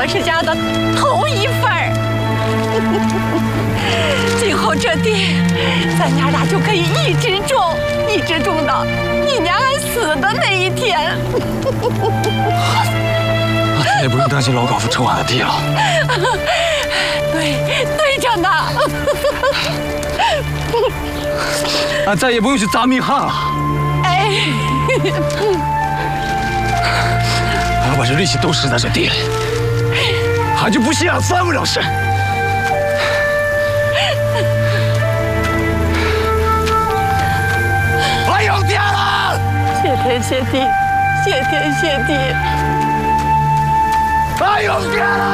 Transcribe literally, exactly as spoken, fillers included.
霍氏家的头一份儿。今后这地，咱娘俩就可以一直种，一直种到你娘俺死的那一天。 那咱也不用担心老寡妇抽俺的地了。 对，对着呢。 俺再也不用去砸密汉了。 哎， 俺把这力气都使在这地里，俺就不信俺翻不了身。俺有爹了！ 谢天谢地，谢天谢地。 俺有爹了！